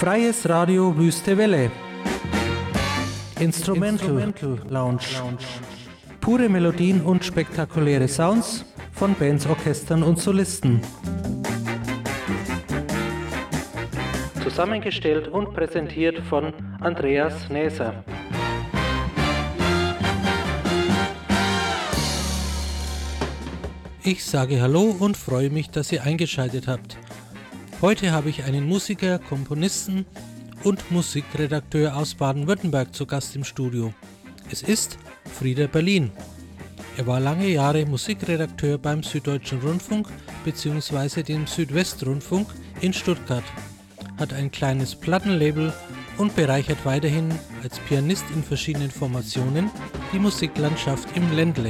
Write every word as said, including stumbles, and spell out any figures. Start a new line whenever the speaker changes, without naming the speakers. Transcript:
Freies Radio Wüste Welle. Instrumental, Instrumental Lounge. Pure Melodien und spektakuläre Sounds von Bands, Orchestern und Solisten. Zusammengestellt und präsentiert von Andreas Näser. Ich sage Hallo und freue mich, dass ihr eingeschaltet habt. Heute habe ich einen Musiker, Komponisten und Musikredakteur aus Baden-Württemberg zu Gast im Studio. Es ist Frieder Berlin. Er war lange Jahre Musikredakteur beim Süddeutschen Rundfunk bzw. dem Südwestrundfunk in Stuttgart, hat ein kleines Plattenlabel und bereichert weiterhin als Pianist in verschiedenen Formationen die Musiklandschaft im Ländle.